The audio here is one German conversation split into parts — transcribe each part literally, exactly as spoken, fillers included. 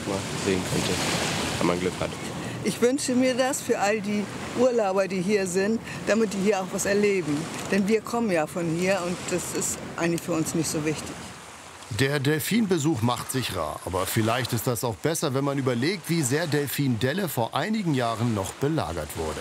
mal sehen könnte, wenn man Glück hat. Ich wünsche mir das für all die Urlauber, die hier sind, damit die hier auch was erleben. Denn wir kommen ja von hier und das ist eigentlich für uns nicht so wichtig. Der Delfinbesuch macht sich rar. Aber vielleicht ist das auch besser, wenn man überlegt, wie sehr Delfindelle vor einigen Jahren noch belagert wurde.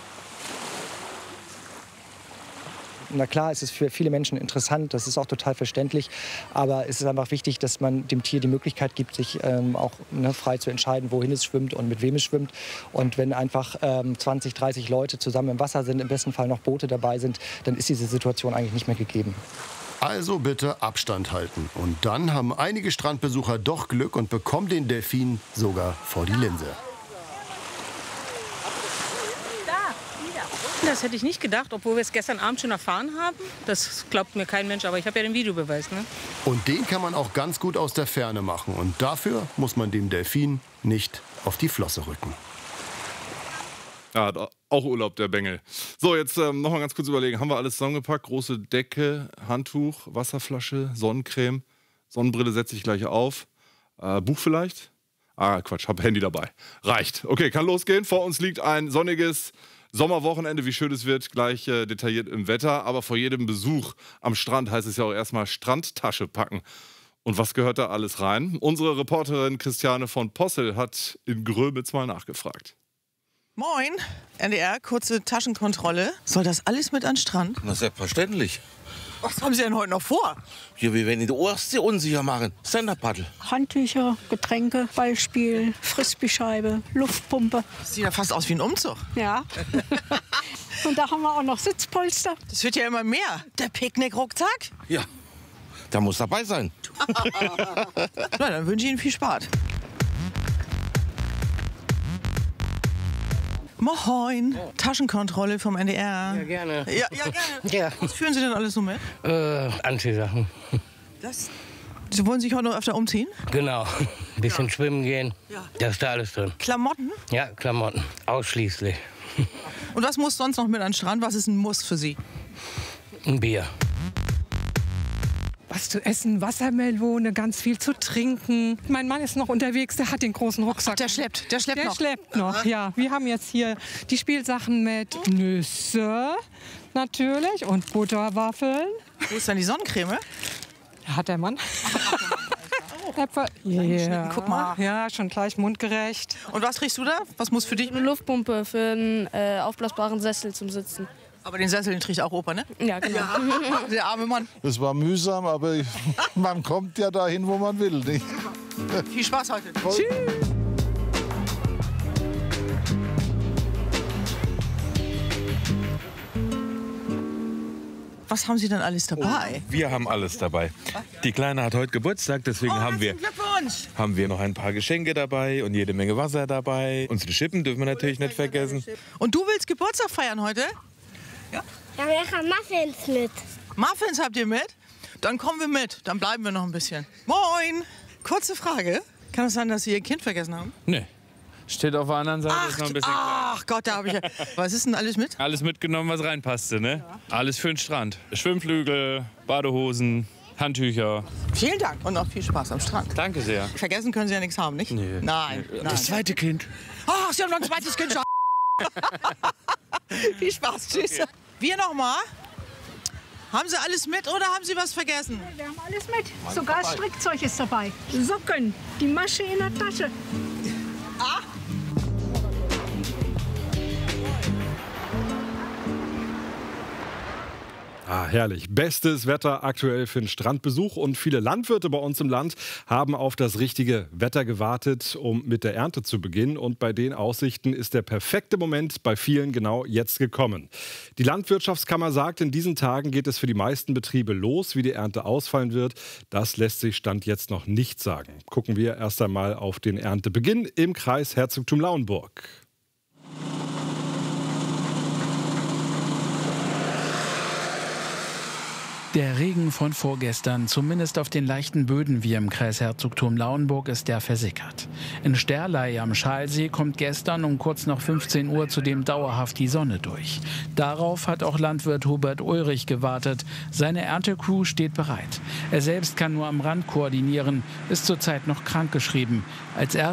Na klar, es ist für viele Menschen interessant, das ist auch total verständlich. Aber es ist einfach wichtig, dass man dem Tier die Möglichkeit gibt, sich ähm, auch ne, frei zu entscheiden, wohin es schwimmt und mit wem es schwimmt. Und wenn einfach ähm, zwanzig, dreißig Leute zusammen im Wasser sind, im besten Fall noch Boote dabei sind, dann ist diese Situation eigentlich nicht mehr gegeben. Also bitte Abstand halten. Und dann haben einige Strandbesucher doch Glück und bekommen den Delfin sogar vor die Linse. Das hätte ich nicht gedacht, obwohl wir es gestern Abend schon erfahren haben. Das glaubt mir kein Mensch, aber ich habe ja den Videobeweis. Ne? Und den kann man auch ganz gut aus der Ferne machen. Und dafür muss man dem Delfin nicht auf die Flosse rücken. Ja, hat auch Urlaub, der Bengel. So, jetzt ähm, noch mal ganz kurz überlegen. Haben wir alles zusammengepackt? Große Decke, Handtuch, Wasserflasche, Sonnencreme. Sonnenbrille setze ich gleich auf. Äh, Buch vielleicht? Ah, Quatsch, hab Handy dabei. Reicht. Okay, kann losgehen. Vor uns liegt ein sonniges Sommerwochenende, wie schön es wird, gleich äh, detailliert im Wetter. Aber vor jedem Besuch am Strand heißt es ja auch erstmal Strandtasche packen. Und was gehört da alles rein? Unsere Reporterin Christiane von Possel hat in Grömitz mal nachgefragt. Moin, N D R, kurze Taschenkontrolle. Soll das alles mit an den Strand? Na, selbstverständlich. Was haben Sie denn heute noch vor? Ja, wir werden die Ostsee unsicher machen. Stand-up-Paddle. Handtücher, Getränke, Ballspiel, Frisbeescheibe, Luftpumpe. Das sieht ja fast aus wie ein Umzug. Ja. Und da haben wir auch noch Sitzpolster. Das wird ja immer mehr. Der Picknick-Rucksack? Ja, da muss dabei sein. Na, dann wünsche ich Ihnen viel Spaß. Moin, Taschenkontrolle vom N D R. Ja, gerne. Ja, ja, gerne. Ja. Was führen Sie denn alles so mit? Äh, Anziehsachen. Das, Sie wollen sich heute noch öfter umziehen? Genau. Ein bisschen Ja. schwimmen gehen. Ja. Da ist da alles drin. Klamotten? Ja, Klamotten. Ausschließlich. Und was muss sonst noch mit an den Strand? Was ist ein Muss für Sie? Ein Bier. Was zu essen, Wassermelone, ganz viel zu trinken. Mein Mann ist noch unterwegs, der hat den großen Rucksack. Ach, der schleppt, der schleppt der noch. Der schleppt noch, ja. Wir haben jetzt hier die Spielsachen mit Nüsse natürlich und Butterwaffeln. Wo ist denn die Sonnencreme? Hat der Mann. Äpfel. Ja. Guck mal. Ja, schon gleich mundgerecht. Und was kriegst du da? Was muss für dich? Eine Luftpumpe für einen äh, aufblasbaren Sessel zum Sitzen. Aber den Sessel, den trägt auch Opa, ne? Ja, genau. Ja. Der arme Mann. Das war mühsam, aber ich, man kommt ja dahin, wo man will, nicht? Viel Spaß heute. Tschüss. Was haben Sie denn alles dabei? Oh, wir haben alles dabei. Die Kleine hat heute Geburtstag, deswegen oh, haben, wir, Glückwunsch. haben wir noch ein paar Geschenke dabei und jede Menge Wasser dabei. Unsere Schippen dürfen wir natürlich nicht vergessen. Und du willst Geburtstag feiern heute? Ja, ja, wir haben Muffins mit. Muffins habt ihr mit? Dann kommen wir mit. Dann bleiben wir noch ein bisschen. Moin! Kurze Frage. Kann es sein, dass Sie Ihr Kind vergessen haben? Nee. Steht auf der anderen Seite. Ach, ist noch ein bisschen ach Gott, da habe ich ja. Was ist denn alles mit? Alles mitgenommen, was reinpasste, ne? Ja. Alles für den Strand. Schwimmflügel, Badehosen, Handtücher. Vielen Dank und noch viel Spaß am Strand. Danke sehr. Vergessen können Sie ja nichts haben, nicht? Nee. Nein, nee. nein. Das zweite Kind. Ach, Sie haben noch ein zweites Kind schon. Viel Spaß, tschüss. Okay. Wir noch mal. Haben Sie alles mit oder haben Sie was vergessen? Wir haben alles mit. Sogar Strickzeug ist dabei. Socken, die Masche in der Tasche. Ah. Ah, herrlich. Bestes Wetter aktuell für einen Strandbesuch. Und viele Landwirte bei uns im Land haben auf das richtige Wetter gewartet, um mit der Ernte zu beginnen. Und bei den Aussichten ist der perfekte Moment bei vielen genau jetzt gekommen. Die Landwirtschaftskammer sagt, in diesen Tagen geht es für die meisten Betriebe los. Wie die Ernte ausfallen wird, das lässt sich Stand jetzt noch nicht sagen. Gucken wir erst einmal auf den Erntebeginn im Kreis Herzogtum Lauenburg. Der Regen von vorgestern, zumindest auf den leichten Böden wie im Kreis Herzogtum Lauenburg, ist der versickert. In Sterlei am Schalsee kommt gestern um kurz nach fünfzehn Uhr zudem dauerhaft die Sonne durch. Darauf hat auch Landwirt Hubert Ulrich gewartet. Seine Erntecrew steht bereit. Er selbst kann nur am Rand koordinieren, ist zurzeit noch krankgeschrieben. Als